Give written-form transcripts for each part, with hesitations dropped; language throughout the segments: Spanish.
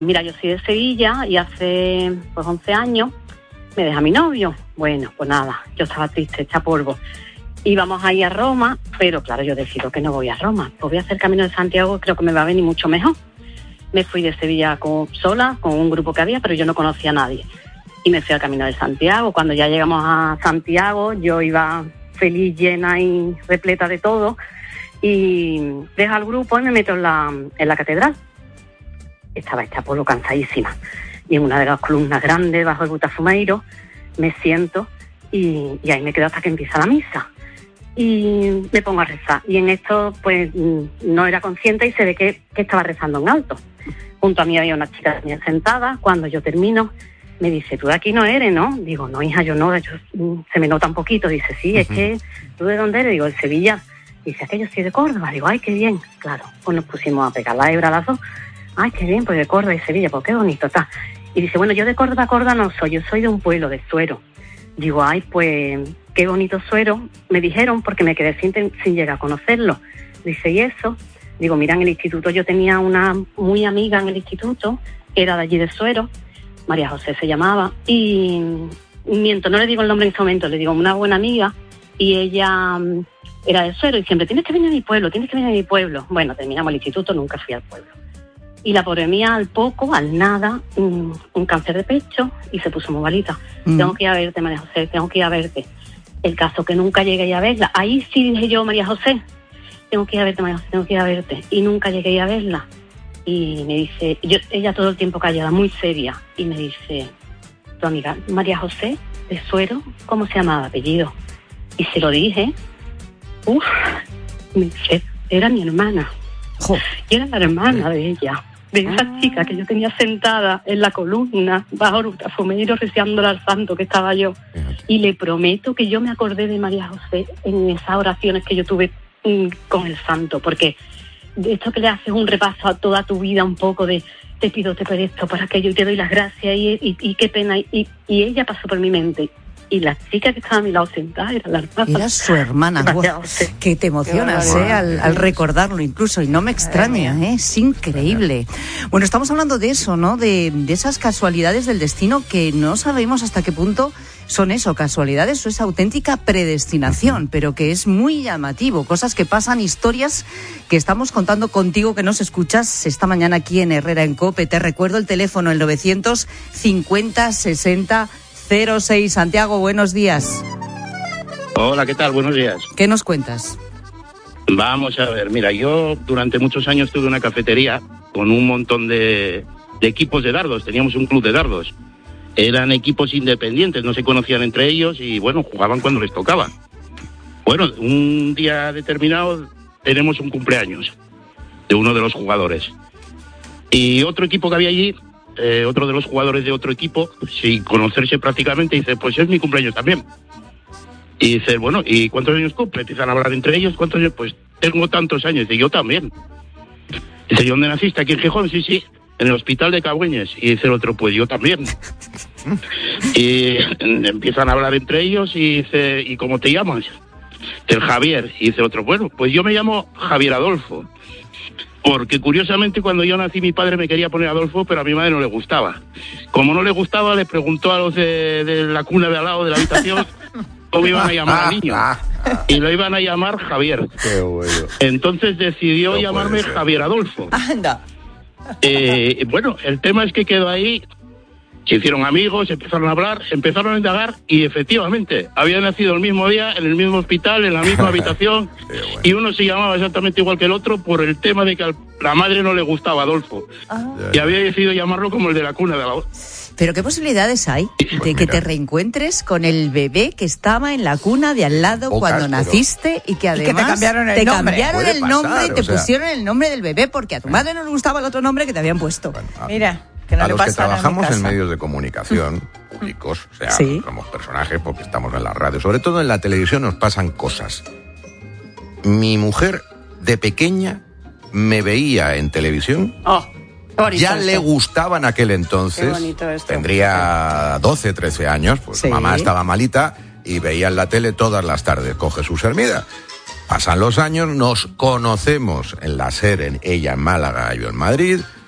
Mira, yo soy de Sevilla y hace 11 años me deja mi novio. Bueno, pues nada, yo estaba triste, hecha polvo. Íbamos a ir a Roma, pero claro, yo decido que no voy a Roma. Pues voy a hacer Camino de Santiago, creo que me va a venir mucho mejor. Me fui de Sevilla sola, con un grupo que había, pero yo no conocía a nadie. Y me fui al Camino de Santiago. Cuando ya llegamos a Santiago, yo iba feliz, llena y repleta de todo. Y dejo al grupo y me meto en la catedral. Estaba hecha polvo, cansadísima. Y en una de las columnas grandes, bajo el Butafumeiro, me siento y ahí me quedo hasta que empieza la misa. Y me pongo a rezar. Y en esto, pues, no era consciente y se ve que estaba rezando en alto. Junto a mí había una chica sentada. Cuando yo termino, me dice, tú de aquí no eres, ¿no? Digo, no, hija, yo no. Se me nota un poquito. Dice, sí, es que, ¿tú de dónde eres? Digo, de Sevilla. Dice, es que yo soy de Córdoba. Digo, ay, qué bien. Claro, pues nos pusimos a pegar la hebra a las dos. Ay, qué bien, pues de Córdoba y Sevilla, pues qué bonito está. Y dice, bueno, yo de Córdoba no soy, yo soy de un pueblo, de Suero. Digo, ay, pues qué bonito Suero. Me dijeron, porque me quedé sin llegar a conocerlo. Dice, ¿y eso? Digo, mira, en el instituto yo tenía una muy amiga en el instituto, que era de allí de Suero, María José se llamaba, y miento, no le digo el nombre en ese momento, le digo una buena amiga, y ella era de Suero, y siempre, tienes que venir a mi pueblo. Bueno, terminamos el instituto, nunca fui al pueblo. Y la pobre mía, al nada, un cáncer de pecho y se puso muy malita. Tengo que ir a verte, María José, tengo que ir a verte. El caso que nunca llegué a verla. Ahí sí dije yo, María José, tengo que ir a verte, María José, tengo que ir a verte. Y nunca llegué a verla. Y me dice, ella todo el tiempo callada, muy seria. Y me dice, tu amiga María José de Suero, ¿cómo se llamaba? Apellido. Y se lo dije. Me dice, era mi hermana. Y era la hermana de ella. De esa chica que yo tenía sentada en la columna bajo el Butafumeiro reciándole al santo que estaba yo. Y le prometo que yo me acordé de María José en esas oraciones que yo tuve con el santo, porque de esto que le haces un repaso a toda tu vida, un poco de te pido esto para que yo te doy las gracias y qué pena. Y ella pasó por mi mente. Y la chica que estaba a mi lado sentada era la hermana. Era su hermana. Que te emocionas al recordarlo incluso, y no me extraña, es increíble. Bueno, estamos hablando de eso, ¿no? De esas casualidades del destino que no sabemos hasta qué punto son eso, casualidades o es auténtica predestinación, pero que es muy llamativo, cosas que pasan, historias que estamos contando contigo, que nos escuchas esta mañana aquí en Herrera en COPE. Te recuerdo el teléfono, el 950 60 06. Santiago, buenos días. Hola, ¿qué tal? Buenos días. ¿Qué nos cuentas? Vamos a ver, mira, yo durante muchos años tuve una cafetería con un montón de equipos de dardos, teníamos un club de dardos. Eran equipos independientes, no se conocían entre ellos y, bueno, jugaban cuando les tocaba. Bueno, un día determinado tenemos un cumpleaños de uno de los jugadores. Y otro equipo que había allí, otro de los jugadores de otro equipo, sin conocerse prácticamente, dice, pues es mi cumpleaños también. Y dice, bueno, ¿y cuántos años cumple? Empiezan a hablar entre ellos, ¿cuántos años? Pues tengo tantos años. Dice, yo también. Dice, ¿y dónde naciste? ¿Aquí en Gijón? Sí, en el hospital de Cagüeñes. Y dice el otro, pues yo también. Y empiezan a hablar entre ellos y dice, ¿y cómo te llamas? El Javier. Y dice otro, bueno, pues yo me llamo Javier Adolfo. Porque curiosamente cuando yo nací mi padre me quería poner Adolfo, pero a mi madre no le gustaba. Como no le gustaba, le preguntó a los de la cuna de al lado de la habitación cómo iban a llamar al niño. Y lo iban a llamar Javier. Qué bueno. Entonces decidió llamarme Javier Adolfo. Anda. Bueno, el tema es que quedó ahí. Se hicieron amigos, empezaron a hablar, empezaron a indagar y efectivamente había nacido el mismo día, en el mismo hospital, en la misma habitación. Bueno. Y uno se llamaba exactamente igual que el otro por el tema de que a la madre no le gustaba Adolfo. Y había decidido llamarlo como el de la cuna de la voz. Pero ¿qué posibilidades hay de que te reencuentres con el bebé que estaba en la cuna de al lado cuando naciste y que además te cambiaron el nombre? Cambiaron el nombre y te pusieron el nombre del bebé porque a tu madre no le gustaba el otro nombre que te habían puesto? Bueno, Mira, que no a le los que pasa nada trabajamos mi en casa. medios de comunicación públicos, o sea, Sí. somos personajes porque estamos en la radio, sobre todo en la televisión nos pasan cosas. Mi mujer de pequeña me veía en televisión. Ya le gustaba en aquel entonces. Qué bonito esto. Tendría 12, 13 años, pues Sí. mamá estaba malita y veía en la tele todas las tardes, coge su Hermida. Pasan los años, nos conocemos en la SER, ella en Málaga, yo en Madrid.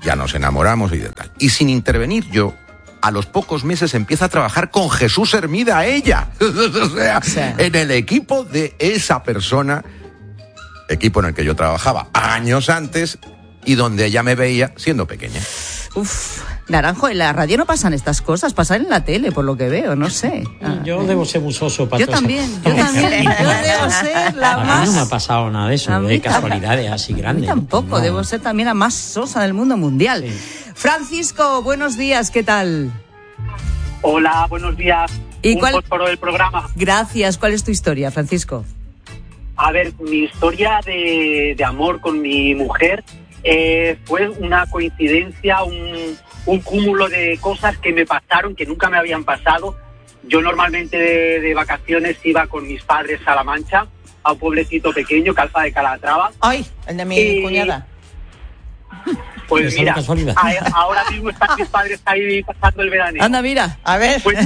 ya nos enamoramos y de tal. Y sin intervenir yo, a los pocos meses empieza a trabajar con Jesús Hermida, ella. O sea, sí, en el equipo de esa persona, equipo en el que yo trabajaba años antes y donde ella me veía siendo pequeña. Uf, Naranjo, en la radio no pasan estas cosas, pasan en la tele, por lo que veo, no sé. Yo debo ser muy soso para yo también, yo debo ser la más... A mí no me ha pasado nada de eso, de casualidades así grandes. A mí tampoco, no. Debo ser también la más sosa del mundo mundial. Sí. Francisco, buenos días, ¿qué tal? Hola, buenos días. ¿Y cuál? Fósforo del programa. Gracias, ¿cuál es tu historia, Francisco? A ver, mi historia de amor con mi mujer fue una coincidencia, un cúmulo de cosas que me pasaron, que nunca me habían pasado. Yo normalmente de vacaciones iba con mis padres a La Mancha, a un pueblecito pequeño, Calza de Calatrava. ¡Ay! El de mi cuñada. Pues mira, ahora mismo están mis padres ahí pasando el verano. Anda, mira, a ver. Pues,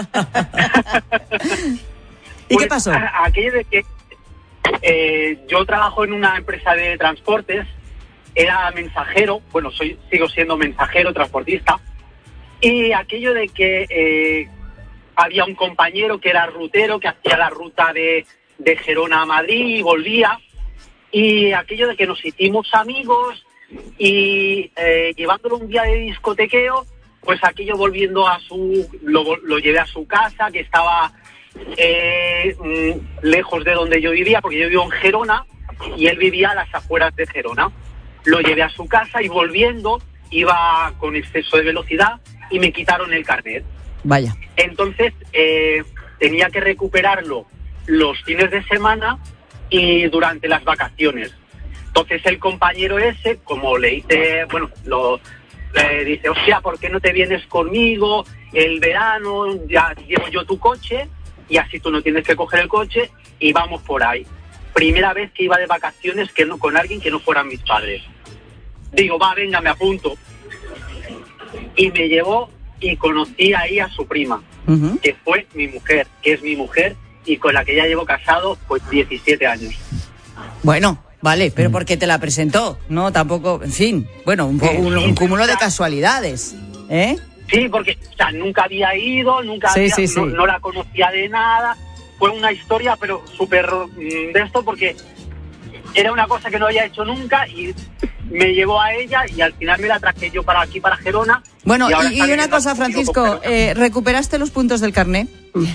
¿y qué pasó? Aquello de que yo trabajo en una empresa de transportes, era mensajero, bueno, sigo siendo mensajero, transportista, y aquello de que había un compañero que era rutero, que hacía la ruta de Gerona a Madrid y volvía, y aquello de que nos hicimos amigos y llevándolo un día de discotequeo, pues aquello volviendo lo llevé a su casa, que estaba lejos de donde yo vivía, porque yo vivo en Gerona y él vivía a las afueras de Gerona. Lo llevé a su casa y volviendo iba con exceso de velocidad y me quitaron el carnet. Vaya. Entonces tenía que recuperarlo los fines de semana y durante las vacaciones. Entonces el compañero ese, como le dice, bueno, dice, hostia, ¿por qué no te vienes conmigo? El verano ya llevo yo tu coche y así tú no tienes que coger el coche y vamos por ahí. Primera vez que iba de vacaciones con alguien que no fueran mis padres. Digo, venga, me apunto. Y me llevó y conocí ahí a su prima, que fue mi mujer, que es mi mujer y con la que ya llevo casado pues 17 años. Bueno, vale, pero ¿por qué te la presentó? No, tampoco, en fin, bueno, un cúmulo de casualidades, ¿eh? Sí, porque nunca había ido, no la conocía de nada. Fue una historia, pero súper de esto, porque era una cosa que no había hecho nunca y me llevó a ella y al final me la traje yo para aquí, para Gerona. Bueno, y una cosa, Francisco, ¿recuperaste los puntos del carné?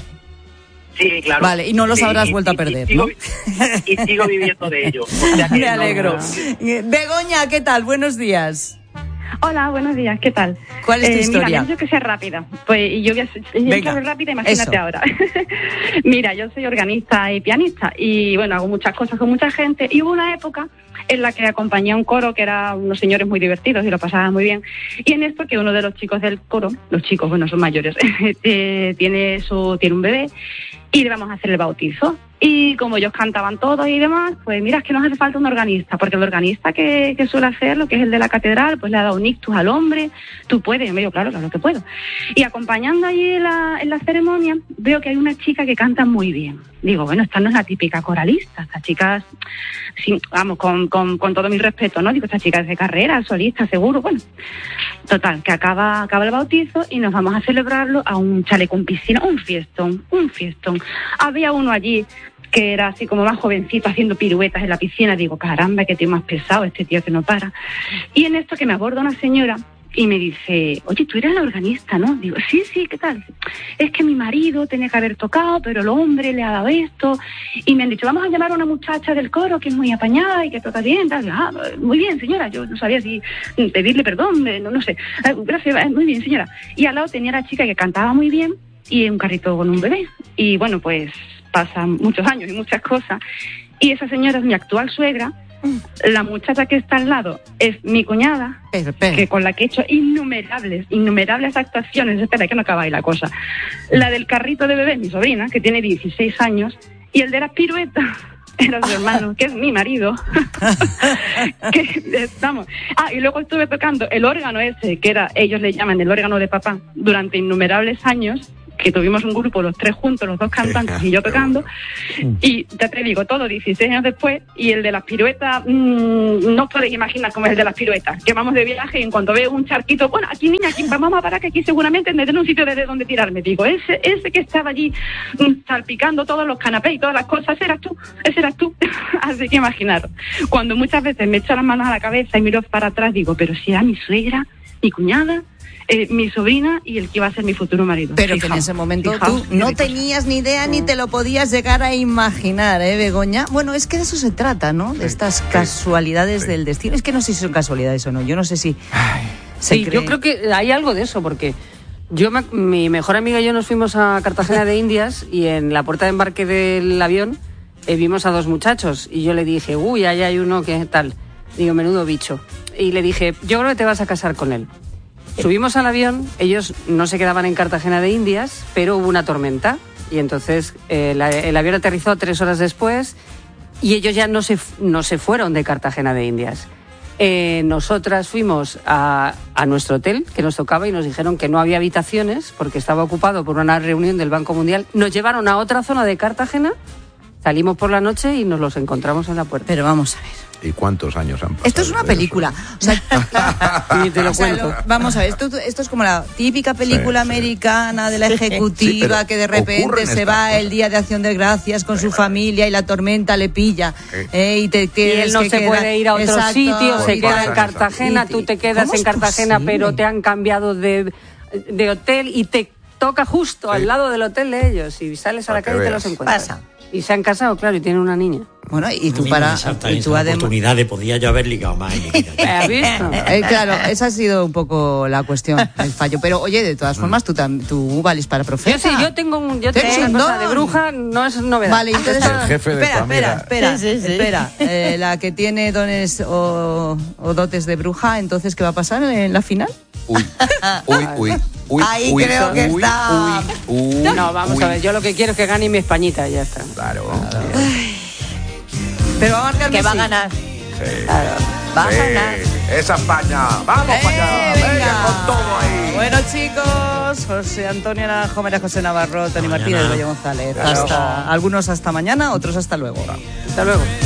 Sí, claro. Vale, y no los habrás vuelto a perder, ¿no? Y sigo viviendo de ello. O sea, me alegro. Begoña, ¿qué tal? Buenos días. Hola, buenos días, ¿qué tal? ¿Cuál es tu historia? Mira, yo que sea rápida. Pues yo voy a ser rápida, imagínate eso. Ahora. Mira, yo soy organista y pianista y bueno, hago muchas cosas con mucha gente y hubo una época en la que acompañé a un coro que eran unos señores muy divertidos y lo pasaban muy bien. Y en esto que uno de los chicos del coro, los chicos, bueno, son mayores, tiene un bebé y le vamos a hacer el bautizo. Y como ellos cantaban todos y demás, pues mira, es que nos hace falta un organista, porque el organista que suele hacer, lo que es el de la catedral, pues le ha dado un ictus al hombre. Tú puedes, y me digo, claro que puedo. Y acompañando allí en la ceremonia, veo que hay una chica que canta muy bien. Digo, bueno, esta no es la típica coralista, esta chica, sí, vamos, con todo mi respeto, ¿no? Digo, esta chica es de carrera, solista, seguro. Bueno, total, que acaba el bautizo y nos vamos a celebrarlo a un chalet con piscina, un fiestón. Había uno allí que era así como más jovencito haciendo piruetas en la piscina. Digo, caramba, qué tío más pesado este tío que no para. Y en esto que me aborda una señora y me dice, oye, tú eres la organista, ¿no? Digo, sí, ¿qué tal? Es que mi marido tenía que haber tocado, pero el hombre le ha dado esto. Y me han dicho, vamos a llamar a una muchacha del coro que es muy apañada y que toca bien, tal. Muy bien, señora, yo no sabía si pedirle perdón, no sé. Gracias, muy bien, señora. Y al lado tenía la chica que cantaba muy bien y un carrito con un bebé. Y bueno, pues pasan muchos años y muchas cosas. Y esa señora es mi actual suegra. La muchacha que está al lado es mi cuñada, que con la que he hecho innumerables actuaciones. Espera, que no acaba ahí la cosa. La del carrito de bebé, mi sobrina, que tiene 16 años, y el de las piruetas era su hermano, que es mi marido. Y luego estuve tocando el órgano ese, que ellos le llaman el órgano de papá, durante innumerables años. que tuvimos un grupo, los 3 juntos, los 2 cantantes y yo tocando, y ya te digo, todo 16 años después, y el de las piruetas, no os podéis imaginar cómo es el de las piruetas, que vamos de viaje y en cuanto veo un charquito, bueno, aquí niña, aquí vamos a parar, que aquí seguramente me den un sitio desde donde tirarme, digo, ese que estaba allí salpicando todos los canapés y todas las cosas, ese eras tú, así que imaginaros, cuando muchas veces me echo las manos a la cabeza y miro para atrás, digo, pero si era mi suegra, mi cuñada, mi sobrina y el que iba a ser mi futuro marido. Pero que en ese momento tú no tenías ni idea ni te lo podías llegar a imaginar, Begoña. Bueno, es que de eso se trata, ¿no? De estas casualidades del destino. Es que no sé si son casualidades o no. Yo no sé si... yo creo que hay algo de eso, porque mi mejor amiga y yo nos fuimos a Cartagena de Indias y en la puerta de embarque del avión vimos a 2 muchachos y yo le dije, uy, ahí hay uno que tal. Digo, menudo bicho. Y le dije, yo creo que te vas a casar con él. Subimos al avión, ellos no se quedaban en Cartagena de Indias, pero hubo una tormenta y entonces el avión aterrizó 3 horas después y ellos ya no se fueron de Cartagena de Indias. Nosotras fuimos a nuestro hotel que nos tocaba y nos dijeron que no había habitaciones porque estaba ocupado por una reunión del Banco Mundial. Nos llevaron a otra zona de Cartagena, salimos por la noche y nos los encontramos en la puerta. Pero vamos a ver. ¿Y cuántos años han pasado? Esto es una película. O sea, y te lo cuento. Vamos a ver, esto es como la típica película americana de la ejecutiva que de repente se va el Día de Acción de Gracias con su familia y la tormenta le pilla. Y él no se puede ir a otro sitio, se queda en Cartagena, tú te quedas en Cartagena, pero te han cambiado de hotel y te toca justo al lado del hotel de ellos y sales a la calle y te los encuentras. Pasa. Y se han casado, claro, y tienen una niña. Bueno, y tú además oportunidad podía yo haber ligado más en mi vida. ¿Has visto? Claro, esa ha sido un poco la cuestión, el fallo. Pero oye, de todas formas, tú vales para profeta. Yo tengo una cosa de bruja, no es novedad. Vale, entonces el jefe de espera. La que tiene dones o dotes de bruja, entonces ¿qué va a pasar en la final? Uy. Ahí creo que está. No, vamos a ver, yo lo que quiero es que gane mi Españita y ya está. Claro. Pero va a marcar que va a ganar. Sí. Claro, va a ganar. Esa España. Vamos para allá. Venga con todo ahí. Bueno, chicos, José Antonio Naranjo, María José Navarro, Tony Martínez, Goyo González. Algunos hasta mañana, otros hasta luego. Hasta luego.